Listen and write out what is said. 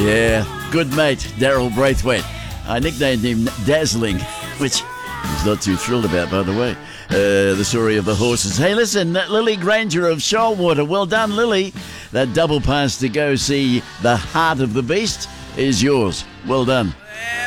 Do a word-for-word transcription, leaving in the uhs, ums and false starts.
Yeah, good mate, Daryl Braithwaite. I nicknamed him Dazzling, which he's not too thrilled about, by the way. Uh, the story of the horses. Hey, listen, Lily Granger of Shoalwater. Well done, Lily. That double pass to go see the Heart of the Beast is yours. Well done.